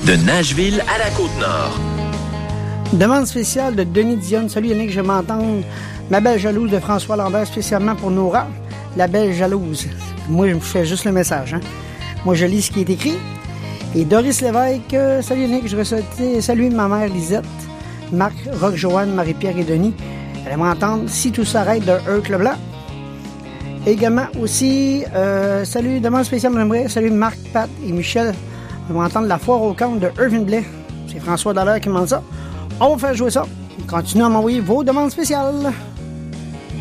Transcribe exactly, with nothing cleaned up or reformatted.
De Nashville à la Côte-Nord. Demande spéciale de Denis Dionne. Salut Yannick, je m'entends. Ma belle jalouse de François Lambert, spécialement pour Nora. La belle jalouse. Moi, je fais juste le message. Hein. Moi, je lis ce qui est écrit. Et Doris Lévesque, euh, salut Yannick, je souhaiter saluer ma mère Lisette, Marc, Roch, Joanne, Marie-Pierre et Denis. Elle aimerait entendre Si tout s'arrête de Herc Leblanc. Également aussi, euh, salut, demande spéciale, j'aimerais salut Marc, Pat et Michel. On va entendre La foire au camp de Irvin Blais. C'est François Dallaire qui demande ça. On va faire jouer ça. Continuez à m'envoyer vos demandes spéciales.